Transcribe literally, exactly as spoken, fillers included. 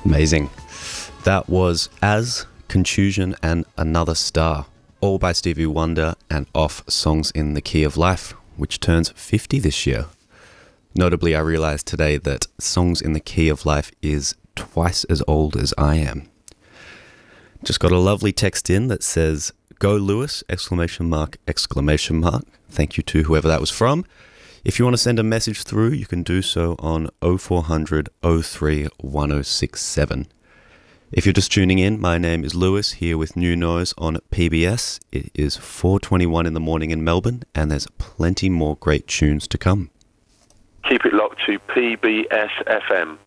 Amazing. That was As, Contusion and Another Star, all by Stevie Wonder and off Songs in the Key of Life, which turns fifty this year. Notably, I realised today that Songs in the Key of Life is twice as old as I am. Just got a lovely text in that says, "Go Lewis!" exclamation mark, exclamation mark. Thank you to whoever that was from. If you want to send a message through, you can do so on oh four hundred, oh three, one oh six seven. If you're just tuning in, my name is Lewis, here with New Noise on P B S. It is four twenty-one in the morning in Melbourne, and there's plenty more great tunes to come. Keep it locked to P B S F M.